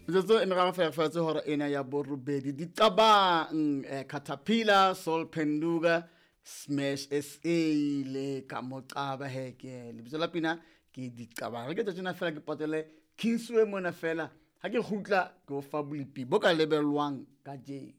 Metsotso e meraro fatshe hore ena ya borobedi ditabang Caterpillar, Sol Penduga, Smash SA le ka moqaba heke lebitso la pina ke ditabang. Re ke tsena fela ke patele Kingsway mona fela ha ke khutla go fa bolipi bo ka lebelwang ka je.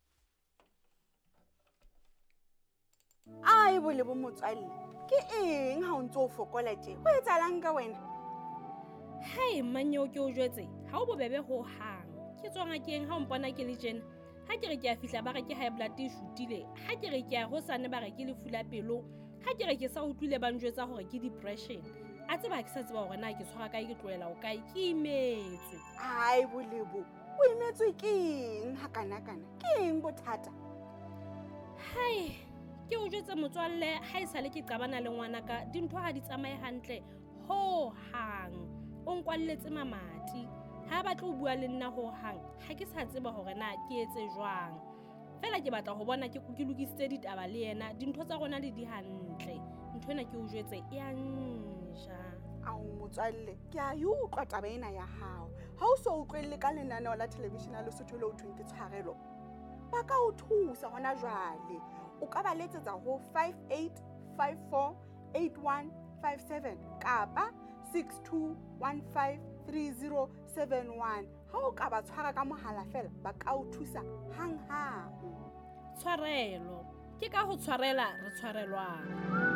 Ai bole bo motswalle ke eng ha o ntse o fokola tje ho etsalang ka wena? Hey manyeo ke o jwetse ha o bobebe ho hang ke tswanga ke eng ha o mpona ke le tjena ha ke re ke a fihla ba re ke high blood e shutile ha ke re ke a hosane ba re ke lefu la pelo ha ke re ke sa utlwile ba njwetsa hore ke depression a tseba ke sa tseba hore na ke tshwara kae ke tloela o kae ke imetswe. Ai bolebo o imetswe ke eng ha kana ke eng bothata? Hai ke o jwetse motswalle ha esale ke qabana le ngwana ka dintho ha di tsamaye hantle ho hang o nkwalletse mamati ha ba tlo bua le nna ho hang ha ke sa tseba hore na ke etse jwang fela ke batla ho bona ke lokisitse ditaba le yena dintho tsa rona di hantle ntho ena ke o jwetse e anja. Ao motswalle ke a utlwa taba ena ya hao ha o so utlwelle ka lenaneo la television la Lesotho le o thweng ke tshwarelo ba ka o thusa hona jwale o ka ba letsetsa ho 5854 8157 kapa 62153071 ha o ka ba tshwara ka mohala fela ba ka o thusa hang. Tshwarelo ke ka ho tshwarela re tshwarelwang.